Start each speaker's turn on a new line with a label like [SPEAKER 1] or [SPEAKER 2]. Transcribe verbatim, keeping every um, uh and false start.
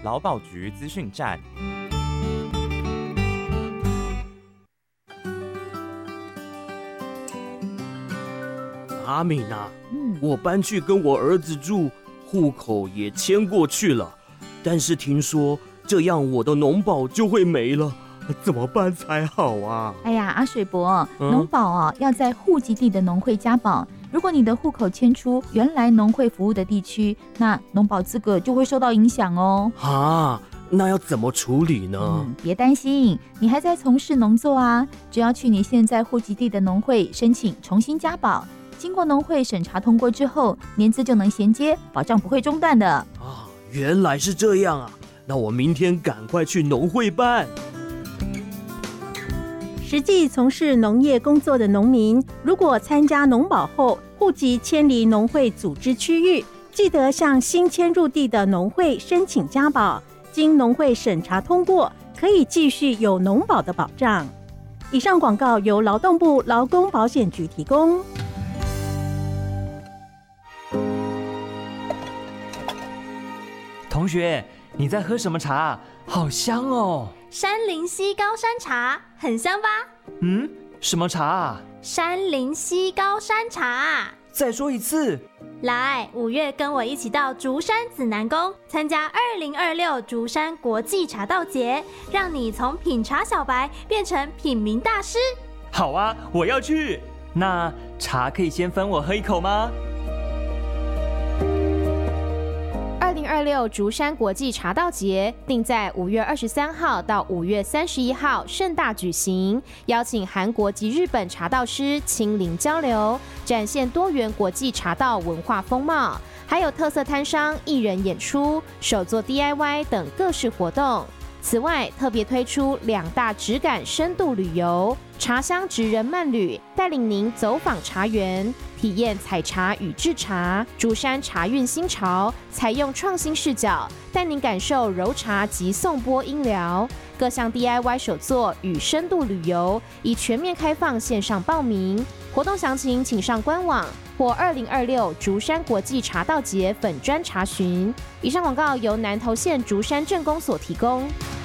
[SPEAKER 1] 劳保局资讯站。
[SPEAKER 2] 阿敏啊，
[SPEAKER 3] 嗯，
[SPEAKER 2] 我搬去跟我儿子住，户口也迁过去了，但是听说这样我的农保就会没了，怎么办才好啊？
[SPEAKER 3] 哎呀，阿水伯，
[SPEAKER 2] 嗯
[SPEAKER 3] 农保啊要在户籍地的农会加保。如果你的户口迁出原来农会服务的地区，那农保资格就会受到影响哦。
[SPEAKER 2] 啊，那要怎么处理呢？
[SPEAKER 3] 嗯，别担心，你还在从事农作啊，只要去你现在户籍地的农会申请重新加保，经过农会审查通过之后，年资就能衔接，保障不会中断的。
[SPEAKER 2] 啊，原来是这样啊！那我明天赶快去农会办。
[SPEAKER 4] 实际从事农业工作的农民，如果参加农保后，户籍迁离农会组织区域，记得向新迁入地的农会申请加保，经农会审查通过，可以继续有农保的保障。以上广告由劳动部劳工保险局提供。
[SPEAKER 5] 同学，你在喝什么茶？好香哦！
[SPEAKER 6] 山林溪高山茶很香吧？
[SPEAKER 5] 嗯，什么茶啊？
[SPEAKER 6] 山林溪高山茶。
[SPEAKER 5] 再说一次。
[SPEAKER 6] 来，五月跟我一起到竹山紫南宫参加二零二六竹山国际茶道节，让你从品茶小白变成品茗大师。
[SPEAKER 5] 好啊，我要去。那茶可以先分我喝一口吗？
[SPEAKER 7] 二零二六竹山国际茶道节定在五月二十三号到五月三十一号盛大举行，邀请韩国及日本茶道师亲临交流，展现多元国际茶道文化风貌，还有特色摊商、艺人演出、手作 D I Y 等各式活动。此外，特别推出两大质感深度旅游，茶香职人慢旅带领您走访茶园，体验采茶与制茶。竹山茶韵新潮采用创新视角，带您感受揉茶及颂钵音疗。各项 D I Y 手作与深度旅游已全面开放线上报名，活动详情请上官网或二零二六竹山国际茶道节粉专查询。以上广告由南投县竹山镇公所提供。